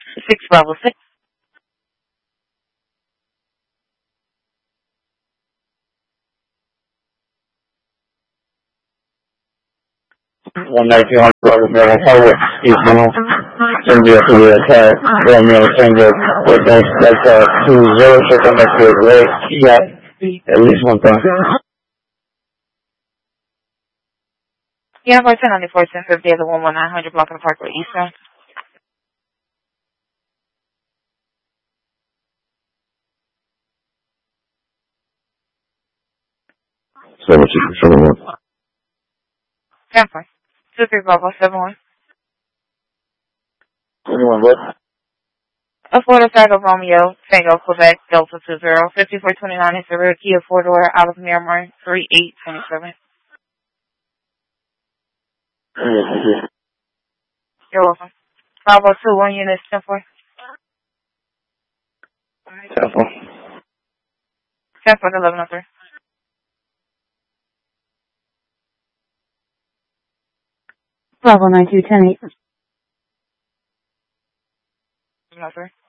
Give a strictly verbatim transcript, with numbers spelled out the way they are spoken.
six Bravo six. one nineteen hundred Maryland Highway, East Monroe, India to the attack, Romeo Tango, with that's, that's uh, two zero six, I'm back to the lake, he got at least one time. Yeah, I'm going to turn on the four ten fifty at the one one nine hundred block of the Parkway Eastern. seven six seven one. ten four. two three Bravo seven one. Anyone what? A Florida Tango Romeo, Tango Quebec, Delta two zero, fifty-four twenty-nine is the rear Kia four-door out of Miramar, three eight two seven. You're welcome. Bravo two one units, ten four. ten four. ten four, eleven oh three. Bravo nine two ten eight. eleven oh three.